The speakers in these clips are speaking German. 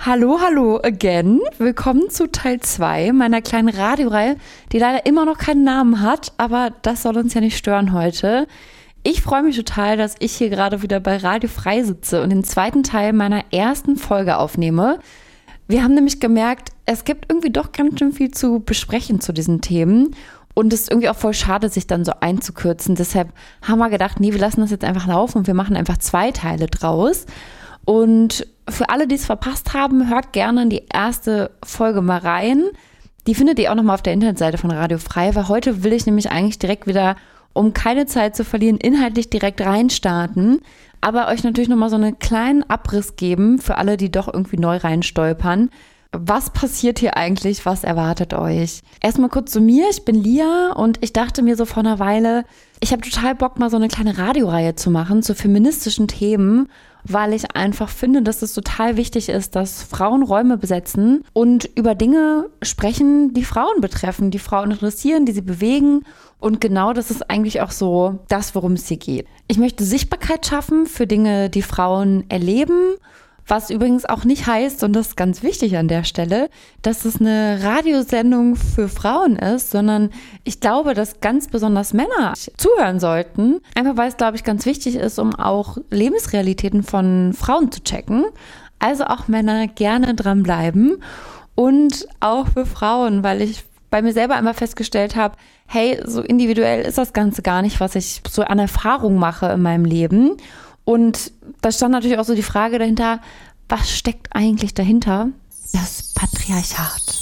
Hallo, hallo again. Willkommen zu Teil 2 meiner kleinen Radioreihe, die leider immer noch keinen Namen hat, aber das soll uns ja nicht stören heute. Ich freue mich total, dass ich hier gerade wieder bei Radio Frei sitze und den zweiten Teil meiner ersten Folge aufnehme. Wir haben nämlich gemerkt, es gibt irgendwie doch ganz schön viel zu besprechen zu diesen Themen und es ist irgendwie auch voll schade, sich dann so einzukürzen. Deshalb haben wir gedacht, nee, wir lassen das jetzt einfach laufen und wir machen einfach 2 Teile draus. Und für alle, die es verpasst haben, hört gerne in die erste Folge mal rein. Die findet ihr auch nochmal auf der Internetseite von Radio Frei, weil heute will ich nämlich eigentlich direkt wieder, um keine Zeit zu verlieren, inhaltlich direkt reinstarten. Aber euch natürlich nochmal so einen kleinen Abriss geben für alle, die doch irgendwie neu reinstolpern. Was passiert hier eigentlich? Was erwartet euch? Erstmal kurz zu mir. Ich bin Lia und ich dachte mir so vor einer Weile, ich habe total Bock, mal so eine kleine Radioreihe zu machen zu feministischen Themen, weil ich einfach finde, dass es total wichtig ist, dass Frauen Räume besetzen und über Dinge sprechen, die Frauen betreffen, die Frauen interessieren, die sie bewegen. Und genau das ist eigentlich auch so das, worum es hier geht. Ich möchte Sichtbarkeit schaffen für Dinge, die Frauen erleben, was übrigens auch nicht heißt, und das ist ganz wichtig an der Stelle, dass es eine Radiosendung für Frauen ist, sondern ich glaube, dass ganz besonders Männer zuhören sollten. Einfach weil es, glaube ich, ganz wichtig ist, um auch Lebensrealitäten von Frauen zu checken. Also auch Männer gerne dranbleiben und auch für Frauen, weil ich bei mir selber einmal festgestellt habe, hey, so individuell ist das Ganze gar nicht, was ich so an Erfahrung mache in meinem Leben. Und da stand natürlich auch so die Frage dahinter, was steckt eigentlich dahinter? Das Patriarchat.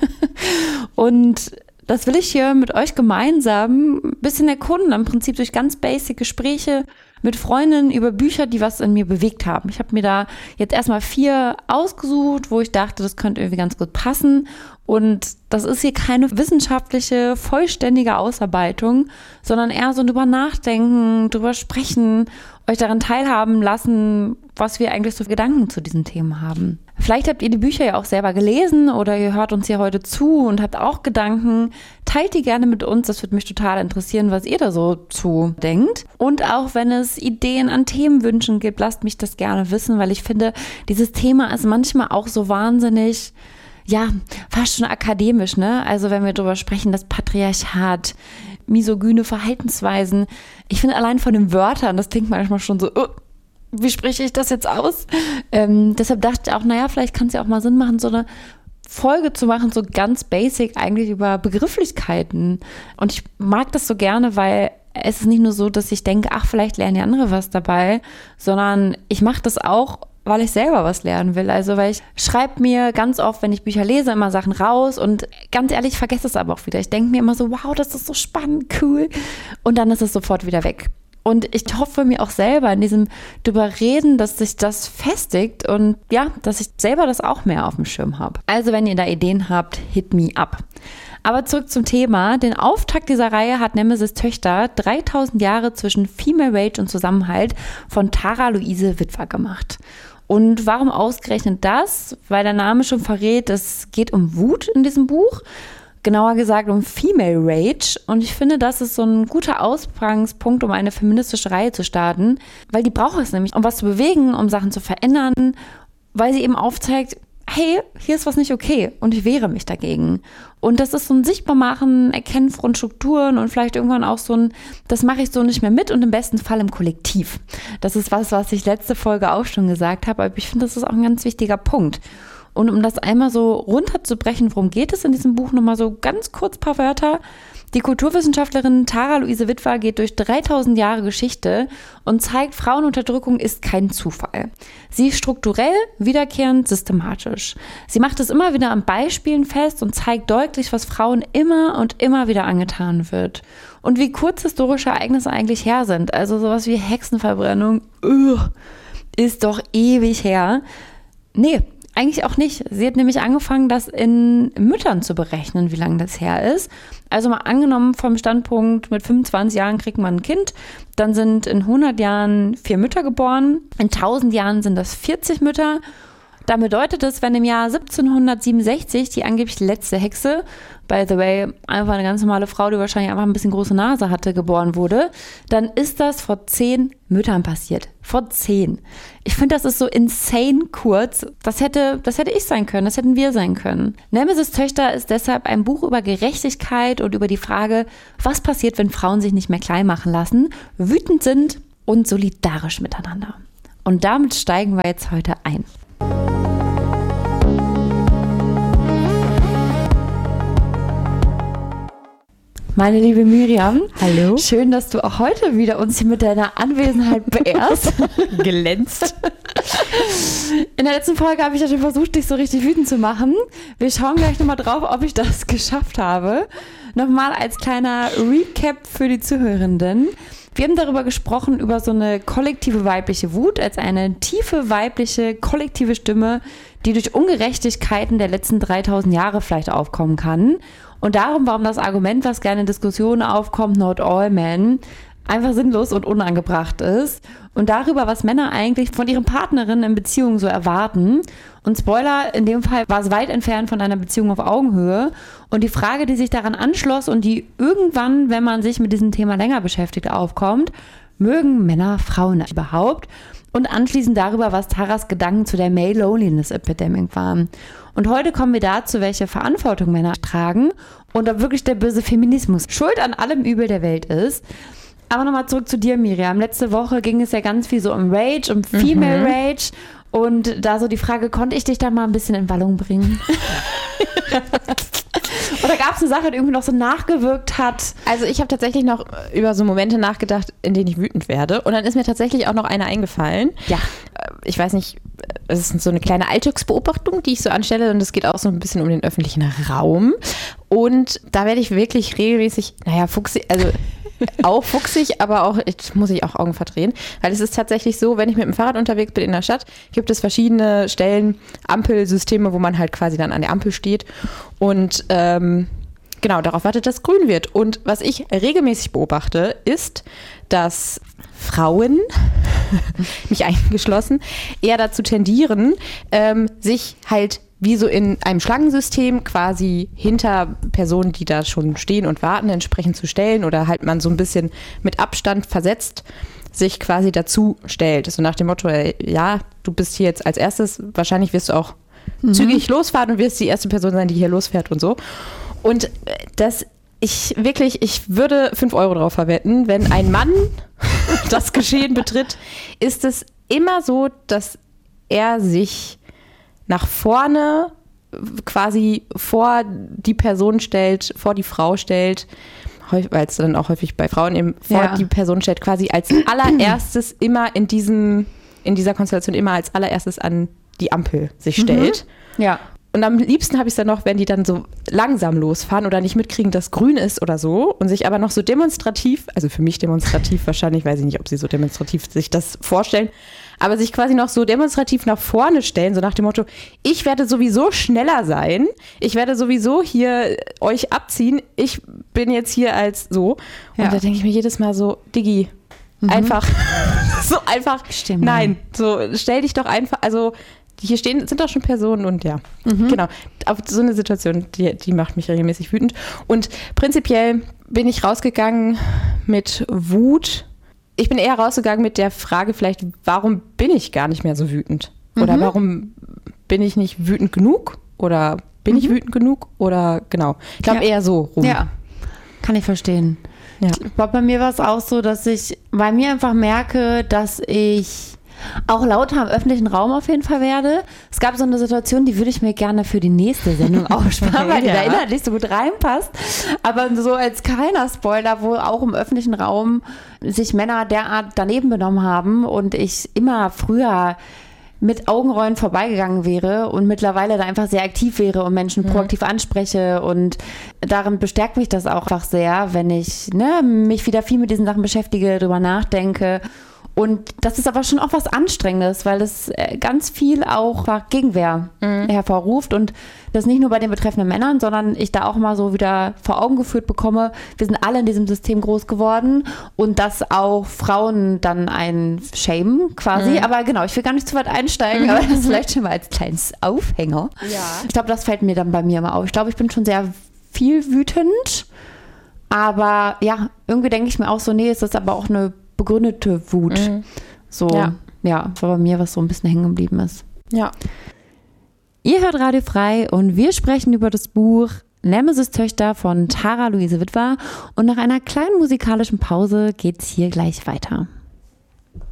Und das will ich hier mit euch gemeinsam ein bisschen erkunden, im Prinzip durch ganz basic Gespräche mit Freundinnen über Bücher, die was in mir bewegt haben. Ich habe mir da jetzt erstmal 4 ausgesucht, wo ich dachte, das könnte irgendwie ganz gut passen. Und das ist hier keine wissenschaftliche, vollständige Ausarbeitung, sondern eher so drüber nachdenken, drüber sprechen, euch daran teilhaben lassen, was wir eigentlich so für Gedanken zu diesen Themen haben. Vielleicht habt ihr die Bücher ja auch selber gelesen oder ihr hört uns hier heute zu und habt auch Gedanken. Teilt die gerne mit uns, das würde mich total interessieren, was ihr da so zu denkt. Und auch wenn es Ideen an Themenwünschen gibt, lasst mich das gerne wissen, weil ich finde, dieses Thema ist manchmal auch so wahnsinnig, ja, fast schon akademisch, ne? Also wenn wir drüber sprechen, das Patriarchat, misogyne Verhaltensweisen. Ich finde allein von den Wörtern, das klingt manchmal schon so, wie spreche ich das jetzt aus? Deshalb dachte ich auch, naja, vielleicht kann es ja auch mal Sinn machen, so eine Folge zu machen, so ganz basic eigentlich über Begrifflichkeiten. Und ich mag das so gerne, weil es ist nicht nur so, dass ich denke, ach, vielleicht lernen die andere was dabei, sondern ich mache das auch, weil ich selber was lernen will. Also weil ich schreibe mir ganz oft, wenn ich Bücher lese, immer Sachen raus und ganz ehrlich, ich vergesse es aber auch wieder. Ich denke mir immer so, wow, das ist so spannend, cool. Und dann ist es sofort wieder weg. Und ich hoffe mir auch selber in diesem drüber reden, dass sich das festigt und ja, dass ich selber das auch mehr auf dem Schirm habe. Also wenn ihr da Ideen habt, hit me up. Aber zurück zum Thema. Den Auftakt dieser Reihe hat Nemesis Töchter 3000 Jahre zwischen Female Rage und Zusammenhalt von Tara Luise Witwer gemacht. Und warum ausgerechnet das? Weil der Name schon verrät, es geht um Wut in diesem Buch. Genauer gesagt um Female Rage. Und ich finde, das ist so ein guter Ausgangspunkt, um eine feministische Reihe zu starten. Weil die braucht es nämlich, um was zu bewegen, um Sachen zu verändern. Weil sie eben aufzeigt, hey, hier ist was nicht okay und ich wehre mich dagegen. Und das ist so ein Sichtbarmachen, Erkennen von Strukturen und vielleicht irgendwann auch so ein, das mache ich so nicht mehr mit und im besten Fall im Kollektiv. Das ist was ich letzte Folge auch schon gesagt habe, aber ich finde, das ist auch ein ganz wichtiger Punkt. Und um das einmal so runterzubrechen, worum geht es in diesem Buch, nochmal so ganz kurz ein paar Wörter. Die Kulturwissenschaftlerin Tara Luise Witwer geht durch 3000 Jahre Geschichte und zeigt, Frauenunterdrückung ist kein Zufall. Sie ist strukturell, wiederkehrend, systematisch. Sie macht es immer wieder an Beispielen fest und zeigt deutlich, was Frauen immer und immer wieder angetan wird. Und wie kurz historische Ereignisse eigentlich her sind. Also sowas wie Hexenverbrennung, ist doch ewig her. Nee, eigentlich auch nicht. Sie hat nämlich angefangen, das in Müttern zu berechnen, wie lange das her ist. Also mal angenommen vom Standpunkt, mit 25 Jahren kriegt man ein Kind, dann sind in 100 Jahren 4 Mütter geboren, in 1000 Jahren sind das 40 Mütter, Dann bedeutet es, wenn im Jahr 1767 die angeblich letzte Hexe, by the way, einfach eine ganz normale Frau, die wahrscheinlich einfach ein bisschen große Nase hatte, geboren wurde, dann ist das vor 10 Müttern passiert. Vor 10. Ich finde, das ist so insane kurz. Das hätte ich sein können, das hätten wir sein können. Nemesis Töchter ist deshalb ein Buch über Gerechtigkeit und über die Frage, was passiert, wenn Frauen sich nicht mehr klein machen lassen, wütend sind und solidarisch miteinander. Und damit steigen wir jetzt heute ein. Meine liebe Miriam, hallo. Schön, dass du auch heute wieder uns hier mit deiner Anwesenheit beehrst. Glänzt. In der letzten Folge habe ich ja schon versucht, dich so richtig wütend zu machen. Wir schauen gleich nochmal drauf, ob ich das geschafft habe. Nochmal als kleiner Recap für die Zuhörenden. Wir haben darüber gesprochen, über so eine kollektive weibliche Wut als eine tiefe weibliche kollektive Stimme, die durch Ungerechtigkeiten der letzten 3000 Jahre vielleicht aufkommen kann. Und darum, warum das Argument, was gerne in Diskussionen aufkommt, not all men, einfach sinnlos und unangebracht ist. Und darüber, was Männer eigentlich von ihren Partnerinnen in Beziehungen so erwarten. Und Spoiler, in dem Fall war es weit entfernt von einer Beziehung auf Augenhöhe. Und die Frage, die sich daran anschloss und die irgendwann, wenn man sich mit diesem Thema länger beschäftigt, aufkommt: Mögen Männer Frauen überhaupt? Und anschließend darüber, was Taras Gedanken zu der Male Loneliness Epidemic waren. Und heute kommen wir dazu, welche Verantwortung Männer tragen und ob wirklich der böse Feminismus schuld an allem Übel der Welt ist. Aber nochmal zurück zu dir, Miriam. Letzte Woche ging es ja ganz viel so um Rage, um Female Rage. Und da so die Frage, konnte ich dich da mal ein bisschen in Wallung bringen? Oder gab es eine Sache, die irgendwie noch so nachgewirkt hat? Also ich habe tatsächlich noch über so Momente nachgedacht, in denen ich wütend werde. Und dann ist mir tatsächlich auch noch eine eingefallen. Ja. Ich weiß nicht, es ist so eine kleine Alltagsbeobachtung, die ich so anstelle. Und es geht auch so ein bisschen um den öffentlichen Raum. Und da werde ich wirklich regelmäßig, fuchsig, also auch fuchsig, aber auch, jetzt muss ich auch Augen verdrehen. Weil es ist tatsächlich so, wenn ich mit dem Fahrrad unterwegs bin in der Stadt, gibt es verschiedene Stellen, Ampelsysteme, wo man halt quasi dann an der Ampel steht. Und genau, darauf wartet, dass grün wird. Und was ich regelmäßig beobachte, ist, dass Frauen, mich eingeschlossen, eher dazu tendieren, sich halt wie so in einem Schlangensystem quasi hinter Personen, die da schon stehen und warten, entsprechend zu stellen oder halt man so ein bisschen mit Abstand versetzt sich quasi dazu stellt. So nach dem Motto, ja, du bist hier jetzt als erstes, wahrscheinlich wirst du auch zügig losfahren und wirst die erste Person sein, die hier losfährt und so. Und ich würde 5 Euro drauf verwetten, wenn ein Mann das Geschehen betritt, ist es immer so, dass er sich nach vorne quasi vor die Person stellt, vor die Frau stellt, weil es dann auch häufig bei Frauen eben vor die Person stellt, quasi als allererstes immer in dieser Konstellation immer als allererstes an die Ampel sich stellt. Ja. Und am liebsten habe ich es dann noch, wenn die dann so langsam losfahren oder nicht mitkriegen, dass grün ist oder so und sich aber noch so demonstrativ, also für mich demonstrativ wahrscheinlich, weiß ich nicht, ob sie so demonstrativ sich das vorstellen, aber sich quasi noch so demonstrativ nach vorne stellen, so nach dem Motto, ich werde sowieso schneller sein, ich werde sowieso hier euch abziehen, ich bin jetzt hier als so. Und da denke ich mir jedes Mal so, Diggi, einfach, so einfach, stimmt, nein, so stell dich doch einfach, also hier sind doch schon Personen und ja, genau. Auf so eine Situation, die macht mich regelmäßig wütend. Und prinzipiell bin ich rausgegangen mit Wut. Ich bin eher rausgegangen mit der Frage vielleicht, warum bin ich gar nicht mehr so wütend? Oder warum bin ich nicht wütend genug? Oder bin ich wütend genug? Oder genau. Ich glaube eher so rum. Ja, kann ich verstehen. Ja. Bei mir war es auch so, dass ich bei mir einfach merke, dass ich auch lauter im öffentlichen Raum auf jeden Fall werde. Es gab so eine Situation, die würde ich mir gerne für die nächste Sendung aufsparen, weil die da inhaltlich so gut reinpasst. Aber so als kleiner Spoiler, wo auch im öffentlichen Raum sich Männer derart daneben benommen haben und ich immer früher mit Augenrollen vorbeigegangen wäre und mittlerweile da einfach sehr aktiv wäre und Menschen proaktiv anspreche und darin bestärkt mich das auch einfach sehr, wenn ich mich wieder viel mit diesen Sachen beschäftige, drüber nachdenke. Und das ist aber schon auch was Anstrengendes, weil es ganz viel auch Gegenwehr hervorruft und das nicht nur bei den betreffenden Männern, sondern ich da auch mal so wieder vor Augen geführt bekomme, wir sind alle in diesem System groß geworden und dass auch Frauen dann einen shamen quasi. Aber genau, ich will gar nicht zu weit einsteigen, aber das vielleicht schon mal als kleines Aufhänger. Ja. Ich glaube, das fällt mir dann bei mir immer auf. Ich glaube, ich bin schon sehr viel wütend, aber ja, irgendwie denke ich mir auch so, nee, ist das aber auch eine begründete Wut. So, ja, war bei mir, was so ein bisschen hängen geblieben ist. Ja. Ihr hört Radio Frei und wir sprechen über das Buch Nemesis-Töchter von Tara Luise Witwer und nach einer kleinen musikalischen Pause geht's hier gleich weiter.